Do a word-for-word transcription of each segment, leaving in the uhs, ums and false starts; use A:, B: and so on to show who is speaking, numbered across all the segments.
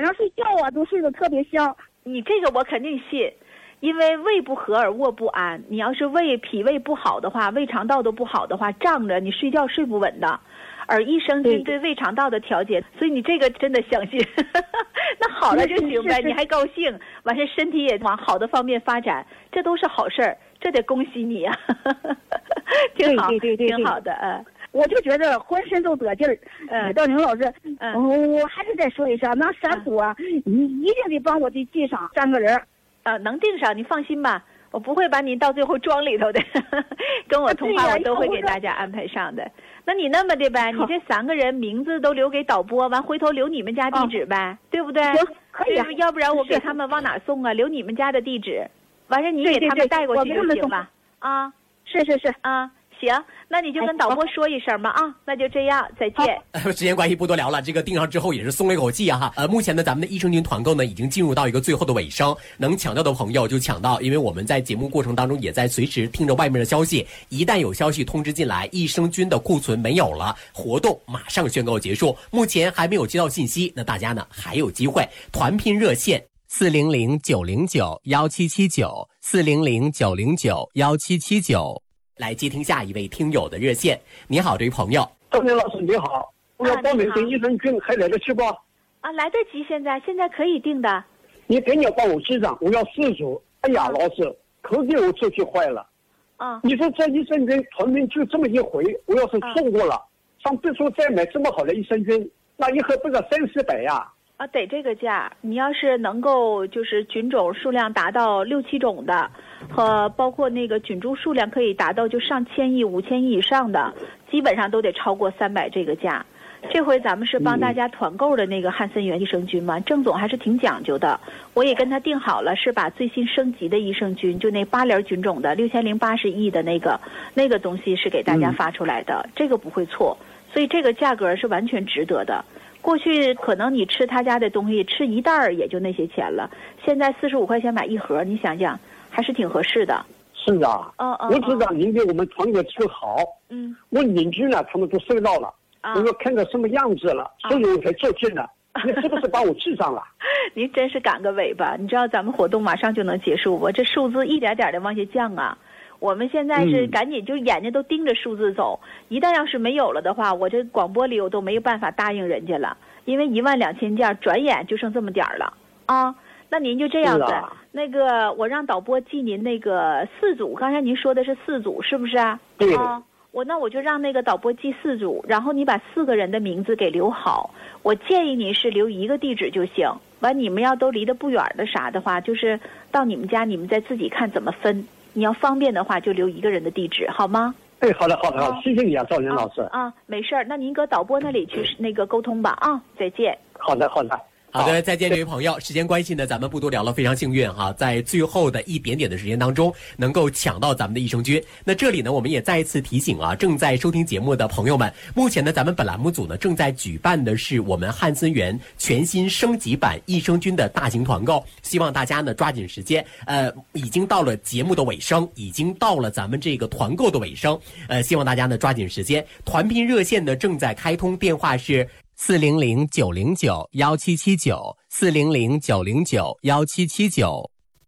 A: 晚上睡觉啊都睡得特别香。
B: 你这个我肯定信，因为胃不和而卧不安。你要是胃脾胃不好的话，胃肠道都不好的话，胀着你睡觉睡不稳的。而益生菌对胃肠道的调节，所以你这个真的相信。那好了就行呗，你还高兴，完事身体也往好的方面发展，这都是好事儿，这得恭喜你啊。挺好，
A: 对对对对，
B: 挺好的，嗯。
A: 我就觉得浑身都得劲儿。嗯，道宁老师，嗯，我还是再说一声，那山土啊，你一定得帮我得记上三个人。
B: 呃，能定上，你放心吧，我不会把你到最后装里头的。跟我通话我都会给大家安排上的。那你那么的呗，你这三个人名字都留给导播，完回头留你们家地址呗，对不对？
A: 行，可以啊。
B: 要不然我给他们往哪送啊？留你们家的地址，完事你给他们带过去就行了。啊，
A: 是是是
B: 啊。行，那你就跟导播说一声吧啊，那就这样，再见。
C: 时间关系不多聊了，这个订上之后也是松了一口气啊。呃，目前呢，咱们的益生菌团购呢已经进入到一个最后的尾声，能抢到的朋友就抢到，因为我们在节目过程当中也在随时听着外面的消息，一旦有消息通知进来，益生菌的库存没有了，活动马上宣告结束。目前还没有接到信息，那大家呢还有机会，团拼热线四零零九零九幺七七九四零零九零九幺七七九。来接听下一位听友的热线。你好，这位朋友。
D: 赵明老师你好，我要报名订益生菌，还来得及不？
B: 啊，来得及，现在现在可以订的。
D: 你赶紧帮我记上，我要四组。哎呀，老师，可给我出去坏了。
B: 啊，
D: 你说这益生菌团名就这么一回，我要是错过了，上别处再买这么好的益生菌，那一盒不是三四百呀？
B: 啊，得这个价。你要是能够就是菌种数量达到六七种的，和包括那个菌株数量可以达到就上千亿、五千亿以上的，基本上都得超过三百这个价。这回咱们是帮大家团购的那个汉森源益生菌嘛，郑总还是挺讲究的。我也跟他定好了，是把最新升级的益生菌，就那八联菌种的六千零八十亿的那个那个东西是给大家发出来的，这个不会错，所以这个价格是完全值得的。过去可能你吃他家的东西吃一袋儿也就那些钱了，现在四十五块钱买一盒，你想想还是挺合适的。
D: 是啊，
B: 哦哦，
D: 我知道您给我们团购这个好，
B: 嗯，
D: 我邻居呢他们都收到了，
B: 啊、
D: 我说看到什么样子了，所以我才做进了。你是不是把我记上了？
B: 您真是赶个尾巴，你知道咱们活动马上就能结束，我这数字一点点的往下降啊。我们现在是赶紧就眼睛都盯着数字走，嗯、一旦要是没有了的话，我这广播里我都没有办法答应人家了，因为一万两千件转眼就剩这么点儿了啊。那您就这样子，啊、那个我让导播记您那个四组，刚才您说的是四组是不是啊？
D: 对。
B: 啊，我那我就让那个导播记四组，然后你把四个人的名字给留好。我建议你是留一个地址就行。完，你们要都离得不远的啥的话，就是到你们家你们再自己看怎么分。你要方便的话，就留一个人的地址，好吗？
D: 哎，好的，好的，好的，谢谢你啊，赵林老师。
B: 啊，啊没事儿，那您搁导播那里去那个沟通吧。啊，再见。
D: 好的，好的。
C: 好的，再见，这位朋友。时间关系呢，咱们不多聊了，非常幸运哈，在最后的一点点的时间当中，能够抢到咱们的益生菌。那这里呢，我们也再一次提醒啊，正在收听节目的朋友们，目前呢，咱们本栏目组呢正在举办的是我们汉森源全新升级版益生菌的大型团购，希望大家呢抓紧时间。呃，已经到了节目的尾声，已经到了咱们这个团购的尾声。呃，希望大家呢抓紧时间。团拼热线呢正在开通，电话是四零零九零九幺七七九四零零九零九幺七七九。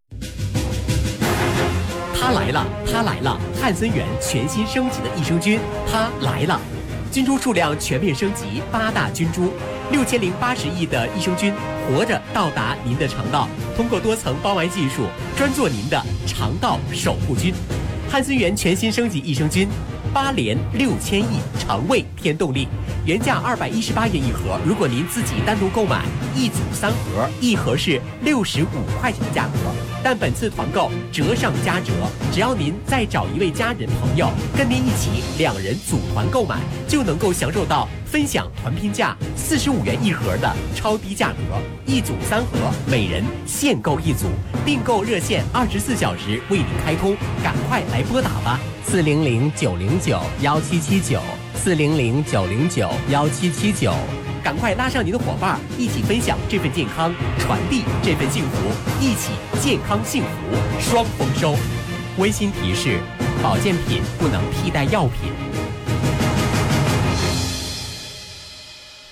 C: 它来了，它来了！汉森源全新升级的益生菌，它来了！菌株数量全面升级，八大菌株，六千零八十亿的益生菌，活着到达您的肠道，通过多层包埋技术，专做您的肠道守护菌。汉森源全新升级益生菌，八联六千亿，肠胃添动力。原价二百一十八元一盒，如果您自己单独购买，一组三盒，一盒是六十五块钱的价格。但本次团购折上加折，只要您再找一位家人朋友跟您一起，两人组团购买，就能够享受到分享团拼价四十五元一盒的超低价格，一组三盒，每人限购一组。订购热线二十四小时为您开通，赶快来拨打吧！四零零九零九幺七七九。四零零九零九幺七七九，赶快拉上您的伙伴，一起分享这份健康，传递这份幸福，一起健康幸福双丰收。温馨提示：保健品不能替代药品。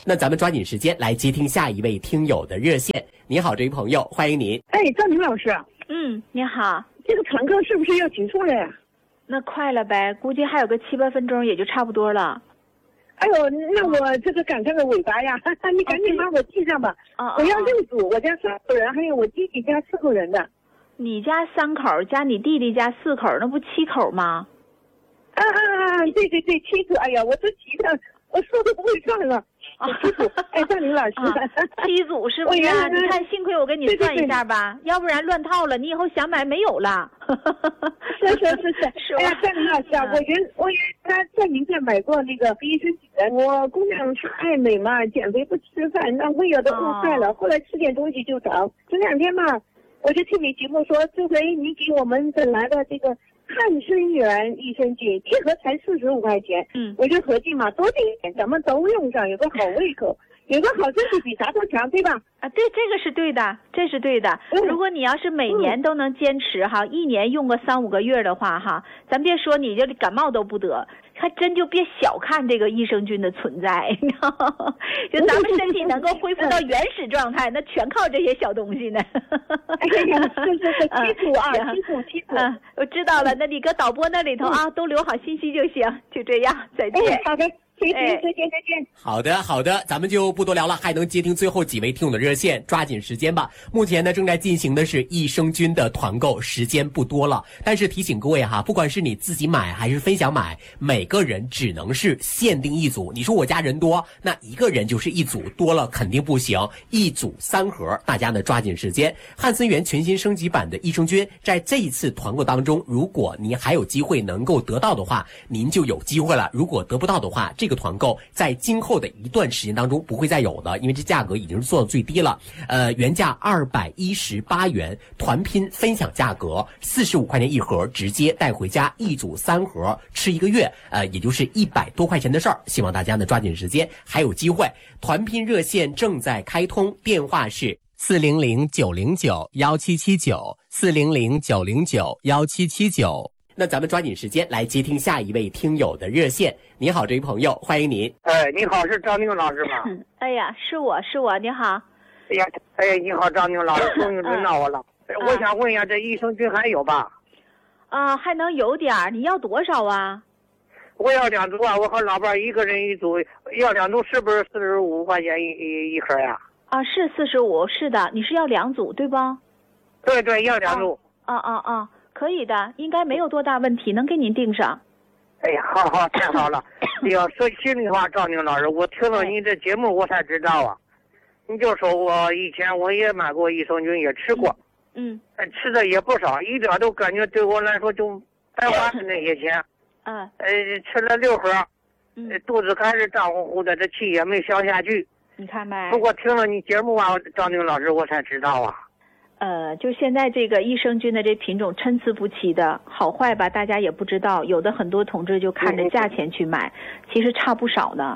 C: 那咱们抓紧时间来接听下一位听友的热线。你好，这位朋友，欢迎您。
A: 哎，赵宁老师。
B: 嗯，你好。
A: 这个团购是不是要结束了呀？
B: 那快了呗，估计还有个七八分钟也就差不多了。
A: 哎呦，那我这个赶上个尾巴呀，你赶紧把我记上吧。
B: 哦、
A: 我要六组，我家三口人，还有我弟弟家四口人的。
B: 你家三口加你弟弟家四口，那不七口吗？
A: 啊啊啊！对对对，七组。哎呀，我都急的，我说都不会算了。七组，哎，赵宁老师，
B: 啊、七组是不是、啊？你看，幸亏我给你算一下吧，对对对，要不然乱套了，你以后想买没有了。
A: 是是是是，是哎呀，赵宁老师啊，嗯、我原我原来在您这买过那个益生菌，我姑娘是爱美嘛，减肥不吃饭，那胃也都饿坏了，哦、后来吃点东西就长。前两天嘛，我就听你节目说，这回你给我们本来的这个汉生源益生菌一盒才四十五块钱，嗯，我就合计嘛，多订一点，咱们都用上，有个好胃口，有个好身体比啥都强，对吧？
B: 啊，对，这个是对的，这是对的。嗯、如果你要是每年都能坚持哈，嗯、一年用个三五个月的话哈，咱别说你这感冒都不得，还真就别小看这个益生菌的存在，你知道吗？就咱们身体能够恢复到原始状态，那全靠这些小东西呢。
A: 哎呀，是是是，七组啊，七组七组。
B: 嗯，我知道了，那你搁导播那里头啊，都留好信息就行。就这样，再见。
A: 哎、好的。再见，再见，再见。
C: 好的，好的，咱们就不多聊了，还能接听最后几位听友的热线，抓紧时间吧。目前呢，正在进行的是益生菌的团购，时间不多了。但是提醒各位哈，不管是你自己买还是分享买，每个人只能是限定一组。你说我家人多，那一个人就是一组，多了肯定不行。一组三盒，大家呢抓紧时间。汉森源全新升级版的益生菌，在这一次团购当中，如果您还有机会能够得到的话，您就有机会了。如果得不到的话，这个团购在今后的一段时间当中不会再有的，因为这价格已经是做到最低了。呃，原价二百一十八元，团拼分享价格四十五块钱一盒，直接带回家一组三盒，吃一个月，呃，也就是一百多块钱的事儿。希望大家呢抓紧时间，还有机会。团拼热线正在开通，电话是四零零九零九幺七七九四零零九零九幺七七九。那咱们抓紧时间来接听下一位听友的热线。你好，这位朋友，欢迎您。
E: 哎，你好，是张宁老师吗？
B: 嗯、哎呀，是我是我，你好。
E: 哎呀，哎，你好，张宁老师，终于轮到我了。嗯、我想问一下，这益生菌还有吧？
B: 啊，还能有点儿。你要多少啊？
E: 我要两组啊，我和老伴一个人一组，要两组是不是四十五块钱一一一盒呀？
B: 啊，是四十五，是的，你是要两组对吧？
E: 对对，要两组。
B: 啊啊啊！啊可以的，应该没有多大问题，能给您订上。
E: 哎呀，好好，太好了！哎呀，说心里话，赵宁老师，我听了你这节目，我才知道啊。你就说我以前我也买过益生菌，也吃过，
B: 嗯，
E: 吃的也不少，一点都感觉对我来说就白花的那些钱。
B: 嗯，
E: 呃，吃了六盒，
B: 嗯，
E: 肚子还是胀乎乎的，这气也没消下去。
B: 你看没？
E: 不过听了你节目啊，赵宁老师，我才知道啊。
B: 呃，就现在这个益生菌的这品种参差不齐的，好坏吧，大家也不知道。有的很多同志就看着价钱去买，嗯、其实差不少呢。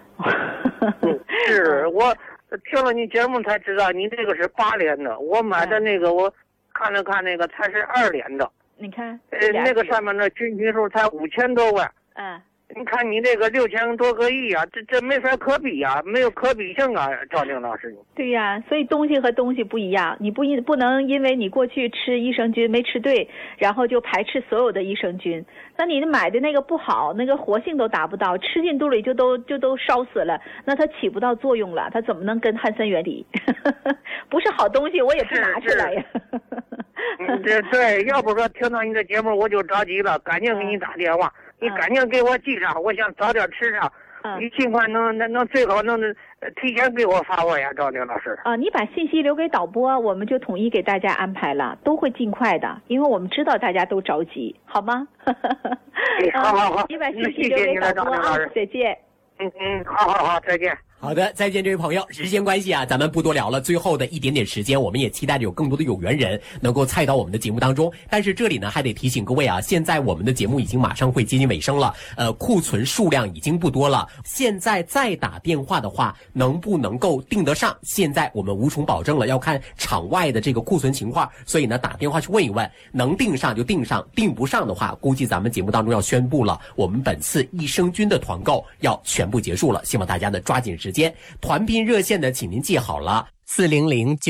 E: 是我听了你节目才知道，你这个是八连的，我买的那个、嗯、我看了看那个才是二连的。
B: 你看，
E: 呃，那个上面的菌群数才五千多万。
B: 嗯。
E: 你看你这个六千多个亿啊，这这没法可比呀、啊，没有可比性啊，赵宁老师。
B: 对呀、啊，所以东西和东西不一样，你不不能因为你过去吃益生菌没吃对，然后就排斥所有的益生菌。那你买的那个不好，那个活性都达不到，吃进肚里就都就都烧死了，那它起不到作用了，它怎么能跟汉森原理？不是好东西，我也不拿出来呀。
E: 嗯，对对，要不说听到你的节目我就着急了，赶紧给你打电话。嗯你赶紧给我寄上，我想早点吃上。嗯、你尽快能能能最好能提前给我发货呀，赵宁老师。
B: 啊，你把信息留给导播，我们就统一给大家安排了，都会尽快的，因为我们知道大家都着急，好吗？
E: 哎，好好好，
B: 你把信息留给导播啊，再见。
E: 嗯嗯，好好好，再见。
C: 好的，再见，这位朋友。时间关系啊，咱们不多聊了。最后的一点点时间，我们也期待着有更多的有缘人能够参与到我们的节目当中。但是这里呢，还得提醒各位啊，现在我们的节目已经马上会接近尾声了，呃，库存数量已经不多了。现在再打电话的话，能不能够订得上？现在我们无从保证了，要看场外的这个库存情况。所以呢，打电话去问一问，能订上就订上，订不上的话，估计咱们节目当中要宣布了，我们本次益生菌的团购要全部结束了。希望大家呢抓紧时间。 时间。团聘热线呢，请您记好了，四零零九。